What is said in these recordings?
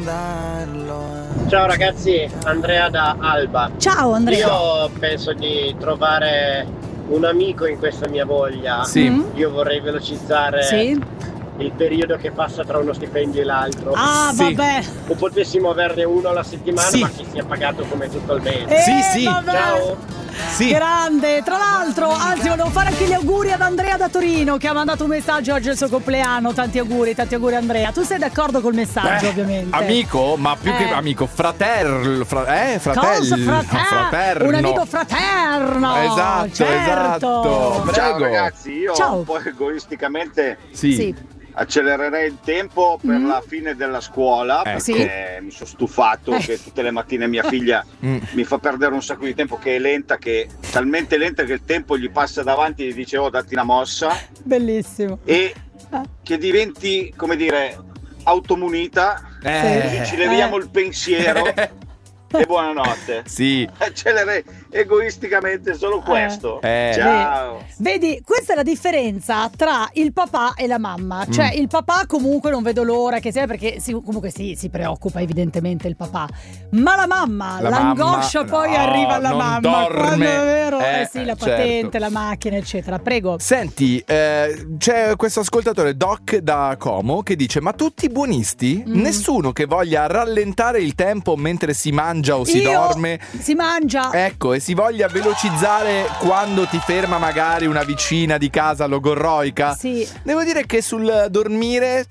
Ciao ragazzi, Andrea da Alba. Ciao Andrea. Io penso di trovare un amico in questa mia voglia. Sì. Io vorrei velocizzare il periodo che passa tra uno stipendio e l'altro. Vabbè. O potessimo averne uno alla settimana, ma che sia pagato come tutto il mese. Sì. Vabbè. Ciao. Sì. Grande, tra l'altro, anzi volevo fare anche gli auguri ad Andrea da Torino che ha mandato un messaggio oggi al suo compleanno. Tanti auguri Andrea. Tu sei d'accordo col messaggio, ovviamente? Amico, ma più che amico, fratello. Cosa fraterno. Un amico fraterno. Esatto, certo. Prego. Ciao ragazzi, io un po' egoisticamente accelererei il tempo per la fine della scuola, perché mi sono stufato che tutte le mattine mia figlia mi fa perdere un sacco di tempo, che è talmente lenta che il tempo gli passa davanti e gli dice datti una mossa. Bellissimo. E che diventi, come dire, automunita, così ci leviamo il pensiero. E buonanotte. Sì. Accelerei egoisticamente solo questo. Ciao. Vedi, questa è la differenza tra il papà e la mamma. Cioè il papà comunque non vedo l'ora che sia, perché comunque si preoccupa evidentemente il papà. Ma la mamma, l'angoscia poi arriva alla mamma dorme. quando è vero. La patente, certo. la macchina eccetera. Prego. Senti, c'è questo ascoltatore Doc da Como che dice: ma tutti buonisti? Nessuno che voglia rallentare il tempo mentre si mangia o si dorme, si mangia, ecco, e si voglia velocizzare quando ti ferma magari una vicina di casa logorroica. Devo dire che sul dormire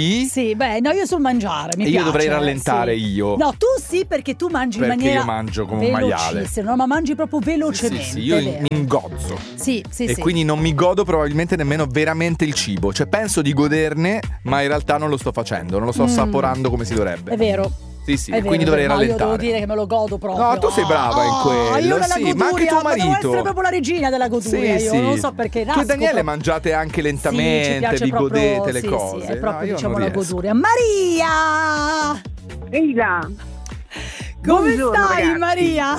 io sul mangiare mi piace. Io dovrei rallentare io. No, tu sì, perché tu mangi in maniera io mangio come un maiale. No, ma mangi proprio velocemente. Io mi ingozzo. E quindi non mi godo probabilmente nemmeno veramente il cibo. Cioè penso di goderne, ma in realtà non lo sto facendo, non lo sto assaporando come si dovrebbe. È vero. Sì, quindi dovrei rallentare. Io devo dire che me lo godo proprio. No, tu sei brava in quello. Io nella goduria, ma anche tuo marito. Devo essere proprio la regina della goduria. Io non so perché. Che Daniele mangiate anche lentamente, vi godete le cose. È proprio diciamo la goduria. Maria! Ehi là! Come stai, ragazzi? Maria?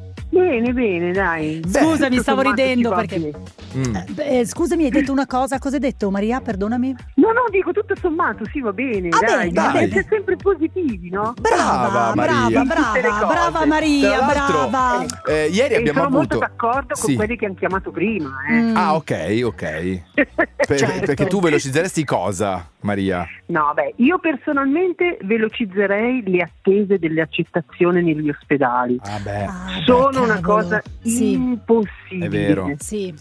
Bene, dai. Scusami, stavo ridendo perché. Scusami, hai detto una cosa. Cosa hai detto, Maria? Perdonami. No, dico tutto sommato, sì, va bene. Dai. Siete sempre positivi, no? Brava Maria. Brava Maria, brava. Ieri abbiamo sono avuto. molto d'accordo con quelli che hanno chiamato prima. Ah, ok. Perché tu velocizzeresti cosa, Maria? No, io personalmente velocizzerei le attese delle accettazioni negli ospedali. Sono una cosa impossibile. È vero. Sì.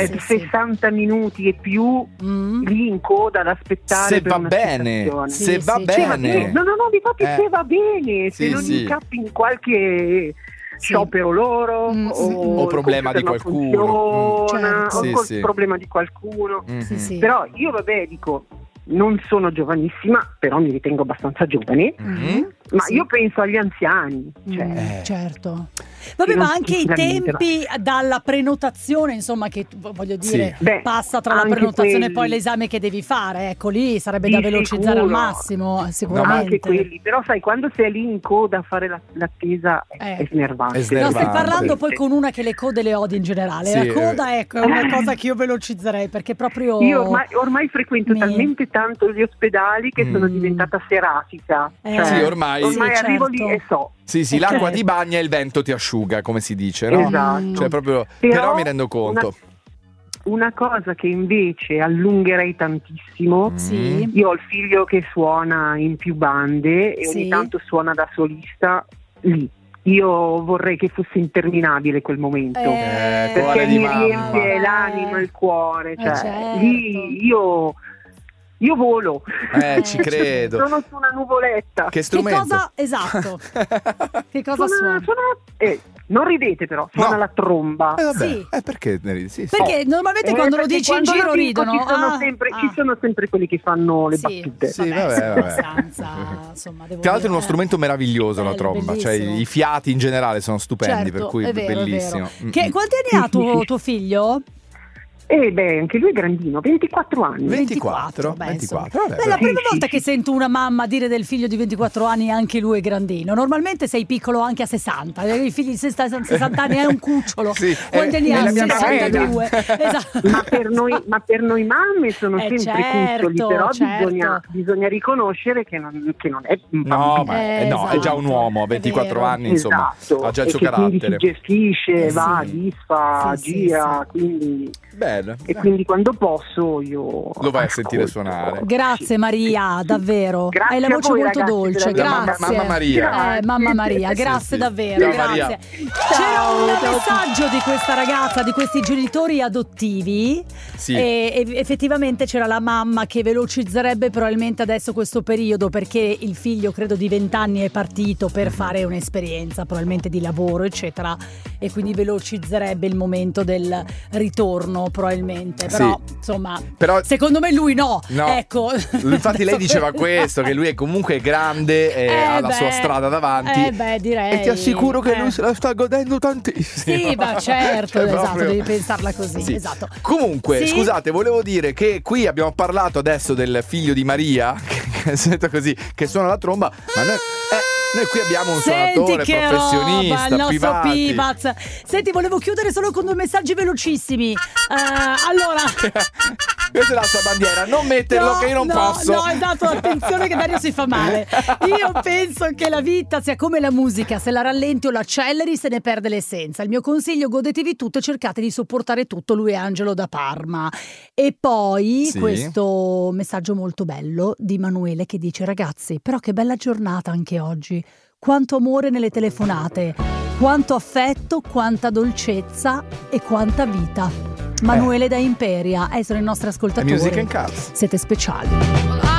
60 minuti e più lì in coda ad aspettare se per va una bene. Se va bene. No, difatti se va bene, se non incappi in qualche sciopero loro o problema di qualcuno. O problema di qualcuno. Però io dico, non sono giovanissima, però mi ritengo abbastanza giovane, ma io penso agli anziani. Certo. Vabbè, ma anche i tempi dalla prenotazione, insomma, che voglio dire, passa tra la prenotazione e poi l'esame che devi fare. Ecco, lì sarebbe da velocizzare al massimo, sicuramente. Anche quelli, però sai, quando sei lì in coda a fare l'attesa è snervante. No, stai parlando poi con una che le code le odia in generale. La coda, ecco, è una cosa che io velocizzerei, perché proprio. Io ormai frequento talmente tanto gli ospedali che sono diventata serafica. Ormai arrivo lì e so. Sì, l'acqua ti bagna e il vento ti asciuga, come si dice, no? Esatto. Cioè proprio, però mi rendo conto. Una cosa che invece allungherei tantissimo, io ho il figlio che suona in più bande e ogni tanto suona da solista lì. Io vorrei che fosse interminabile quel momento, perché mi riempie l'anima, il cuore, lì io volo. Ci credo. Sono su una nuvoletta. Che strumento? Che cosa? Esatto. Che cosa suona? Non ridete però, suona la tromba. Perché? Perché normalmente quando lo dici in giro ridono. Ci sono sempre quelli che fanno le battute. Abbastanza, insomma, tra l'altro è uno strumento meraviglioso la tromba, bellissimo. Cioè i fiati in generale sono stupendi, per cui è vero, bellissimo. Quanti anni ha tuo figlio? Anche lui è grandino, 24 anni. 24. Vabbè, è la prima volta che sento una mamma dire del figlio di 24 anni anche lui è grandino. Normalmente sei piccolo anche a 60. I figli di 60 anni è un cucciolo. Quando ne ha 62. Esatto. Ma per noi mamme sono sempre cuccioli, però bisogna riconoscere che non è un bambino. È già un uomo a 24 anni, insomma, ha già il suo carattere. Si gestisce, va, disfa, gira, quindi... Bene. E quindi quando posso io lo vai a sentire suonare. Grazie Maria, davvero. Hai la voce molto dolce. Grazie. Mamma Maria. Mamma Maria, grazie davvero. Grazie. C'era un messaggio di questa ragazza, di questi genitori adottivi. E effettivamente c'era la mamma che velocizzerebbe probabilmente adesso questo periodo, perché il figlio credo di 20 anni è partito per fare un'esperienza probabilmente di lavoro eccetera, e quindi velocizzerebbe il momento del ritorno probabilmente, però insomma secondo me lui no. Ecco, infatti lei diceva questo, che lui è comunque grande e ha la sua strada davanti, direi. E ti assicuro che lui se la sta godendo tantissimo. Sì, ma certo, esatto, devi pensarla così, esatto. Comunque scusate, volevo dire che qui abbiamo parlato adesso del figlio di Maria che sento così, che suona la tromba, ma noi qui abbiamo un suonatore professionista, il nostro Pivaz. Senti, volevo chiudere solo con 2 messaggi velocissimi. Allora, questa è la sua bandiera, non metterlo che io non posso. No, esatto, attenzione che Dario si fa male. Io penso che la vita sia come la musica, se la rallenti o l'acceleri se ne perde l'essenza. Il mio consiglio: godetevi tutto e cercate di sopportare tutto. Lui è Angelo da Parma. E poi questo messaggio molto bello di Manuele che dice: ragazzi, però che bella giornata anche oggi. Quanto amore nelle telefonate, quanto affetto, quanta dolcezza e quanta vita. Manuele da Imperia, sono i nostri ascoltatori. Music and Cars. Siete speciali.